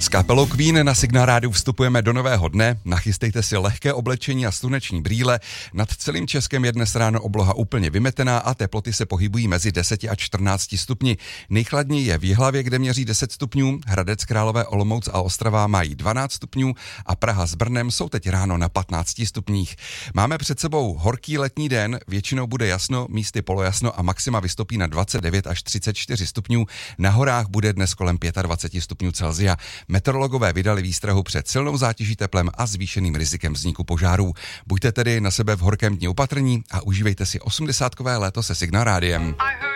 S kapelou Queen na Signál Rádiu vstupujeme do nového dne. Nachystejte si lehké oblečení a sluneční brýle. Nad celým Českem je dnes ráno obloha úplně vymetená a teploty se pohybují mezi 10 a 14 stupni. Nejchladněji je v Jihlavě, kde měří 10 stupňů, Hradec Králové, Olomouc a Ostrava mají 12 stupňů a Praha s Brnem jsou teď ráno na 15 stupních. Máme před sebou horký letní den, většinou bude jasno, místy polojasno a maxima vystopí na 29 až 34 stupňů. Na horách bude dnes kolem 25 stupňů Celsia. Meteorologové vydali výstrahu před silnou zátěží teplem a zvýšeným rizikem vzniku požárů. Buďte tedy na sebe v horkém dni opatrní a užívejte si 80kové léto se Signál Rádiem.